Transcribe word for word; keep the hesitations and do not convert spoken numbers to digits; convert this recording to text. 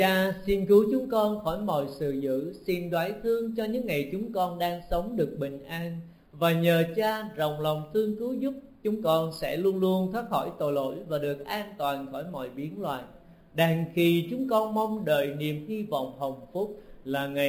Cha xin cứu chúng con khỏi mọi sự dữ, xin đoái thương cho những ngày chúng con đang sống được bình an, và nhờ Cha rộng lòng thương cứu giúp, chúng con sẽ luôn luôn thoát khỏi tội lỗi và được an toàn khỏi mọi biến loạn. Đang khi chúng con mong đợi niềm hy vọng hồng phúc là ngày